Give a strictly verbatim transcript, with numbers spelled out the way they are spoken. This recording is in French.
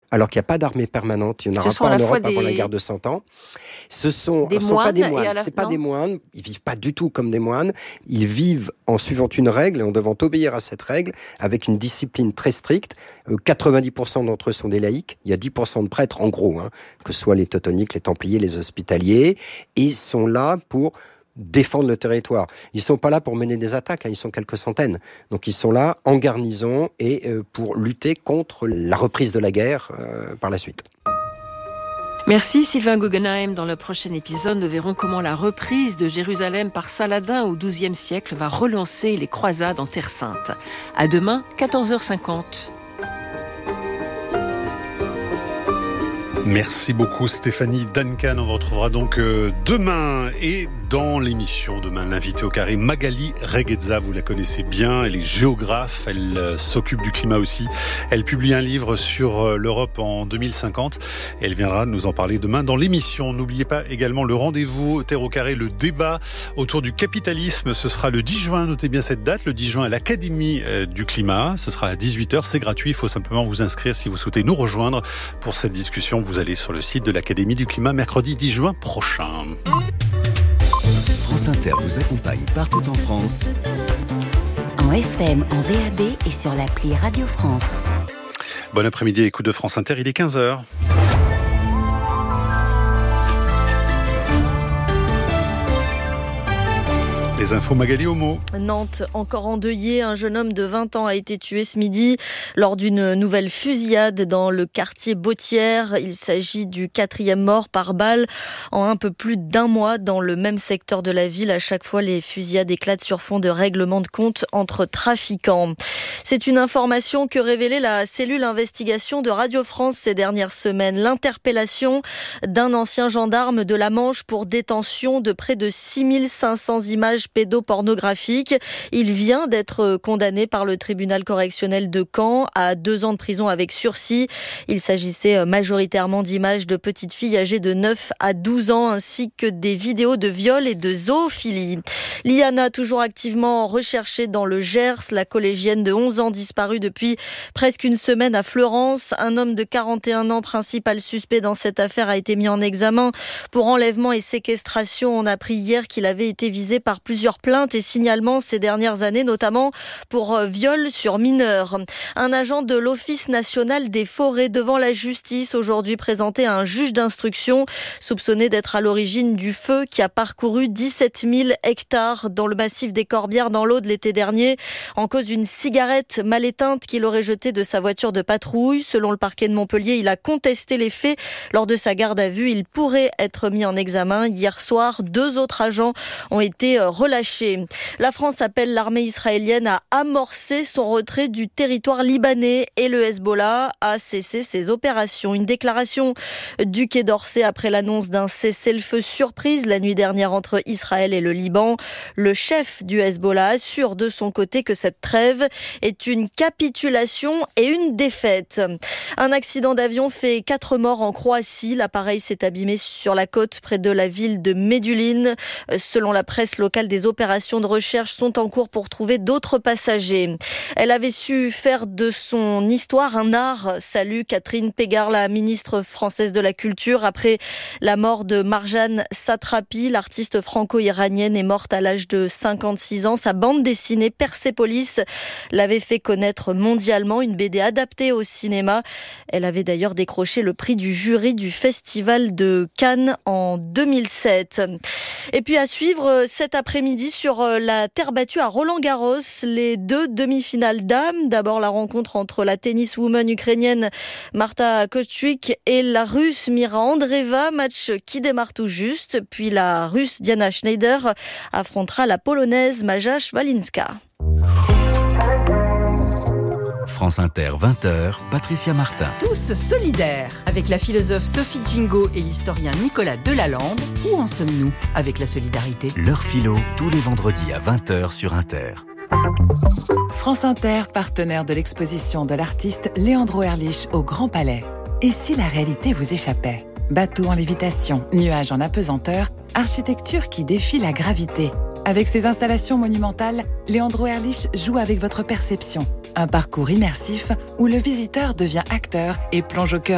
alors qu'il n'y a pas d'armée permanente. Il n'y en aura pas en Europe des... avant la guerre de Cent Ans. Ce sont, des sont moines pas des moines. la... C'est pas non. des moines. Ils vivent pas du tout comme des moines. Ils vivent en suivant une règle et en devant obéir à cette règle avec une discipline très stricte. Euh, quatre-vingt-dix pour cent d'entre eux sont des laïcs. Il y a dix pour cent de prêtres, en gros, hein, que ce soit les teutoniques, les templiers, les hospitaliers. Et ils sont là pour défendre le territoire. Ils sont pas là pour mener des attaques, hein, ils sont quelques centaines. Donc ils sont là en garnison et euh, pour lutter contre la reprise de la guerre euh, par la suite. Merci Sylvain Guggenheim. Dans le prochain épisode, nous verrons comment la reprise de Jérusalem par Saladin au douzième siècle va relancer les croisades en Terre Sainte. À demain, quatorze heures cinquante. Merci beaucoup Stéphanie Duncan. On vous retrouvera donc euh, demain et dans l'émission demain, l'invité au carré Magali Reguezza, vous la connaissez bien, elle est géographe, elle euh, s'occupe du climat aussi. Elle publie un livre sur euh, l'Europe en deux mille cinquante. Elle viendra nous en parler demain dans l'émission. N'oubliez pas également le rendez-vous Terre au carré, le débat autour du capitalisme. Ce sera le dix juin, notez bien cette date, le dix juin à l'Académie euh, du climat. Ce sera à dix-huit heures, c'est gratuit, il faut simplement vous inscrire si vous souhaitez nous rejoindre pour cette discussion. Vous allez sur le site de l'Académie du climat mercredi dix juin prochain. France Inter vous accompagne partout en France. En F M, en D A B et sur l'appli Radio France. Bon après-midi, écoute de France Inter, il est quinze heures. Les infos Magali Homo. Nantes, encore endeuillé, un jeune homme de vingt ans a été tué ce midi lors d'une nouvelle fusillade dans le quartier Bautière. Il s'agit du quatrième mort par balle en un peu plus d'un mois dans le même secteur de la ville. À chaque fois, les fusillades éclatent sur fond de règlement de compte entre trafiquants. C'est une information que révélait la cellule investigation de Radio France ces dernières semaines. L'interpellation d'un ancien gendarme de la Manche pour détention de près de six mille cinq cents images pédopornographiques. Il vient d'être condamné par le tribunal correctionnel de Caen à deux ans de prison avec sursis. Il s'agissait majoritairement d'images de petites filles âgées de neuf à douze ans ainsi que des vidéos de viol et de zoophilie. Liana, toujours activement recherchée dans le Gers, la collégienne de onze ans disparue depuis presque une semaine à Fleurance. Un homme de quarante et un ans, principal suspect dans cette affaire, a été mis en examen pour enlèvement et séquestration. On a appris hier qu'il avait été visé par plusieurs plaintes et signalements ces dernières années, notamment pour viol sur mineurs. Un agent de l'Office national des forêts devant la justice aujourd'hui présenté à un juge d'instruction soupçonné d'être à l'origine du feu qui a parcouru dix-sept mille hectares dans le massif des Corbières dans l'Aude l'été dernier, en cause d'une cigarette mal éteinte qu'il aurait jetée de sa voiture de patrouille. Selon le parquet de Montpellier, il a contesté les faits lors de sa garde à vue. Il pourrait être mis en examen. Hier soir, deux autres agents ont été relâchés. La France appelle l'armée israélienne à amorcer son retrait du territoire libanais et le Hezbollah à cesser ses opérations. Une déclaration du Quai d'Orsay après l'annonce d'un cessez-le-feu surprise la nuit dernière entre Israël et le Liban. Le chef du Hezbollah assure de son côté que cette trêve est une capitulation et une défaite. Un accident d'avion fait quatre morts en Croatie. L'appareil s'est abîmé sur la côte près de la ville de Medulin. Selon la presse locale, des opérations de recherche sont en cours pour trouver d'autres passagers. Elle avait su faire de son histoire un art. Salue Catherine Pégard, la ministre française de la Culture. Après la mort de Marjane Satrapi, l'artiste franco-iranienne est morte à l'âge de cinquante-six ans. Sa bande dessinée Persépolis l'avait fait connaître mondialement, une B D adaptée au cinéma. Elle avait d'ailleurs décroché le prix du jury du Festival de Cannes en deux mille sept. Et puis à suivre cet après-midi sur la terre battue à Roland-Garros, les deux demi-finales dames. D'abord la rencontre entre la tenniswoman ukrainienne Marta Kostyuk et la russe Mira Andreeva, match qui démarre tout juste. Puis la russe Diana Schneider affrontera la polonaise Maja Szwalinska. France Inter, vingt heures, Patricia Martin. Tous solidaires. Avec la philosophe Sophie Djingo et l'historien Nicolas Delalande, où en sommes-nous avec la solidarité ? L'heure philo, tous les vendredis à vingt heures sur Inter. France Inter, partenaire de l'exposition de l'artiste Leandro Erlich au Grand Palais. Et si la réalité vous échappait ? Bateau en lévitation, nuages en apesanteur, architecture qui défie la gravité. Avec ses installations monumentales, Leandro Erlich joue avec votre perception. Un parcours immersif où le visiteur devient acteur et plonge au cœur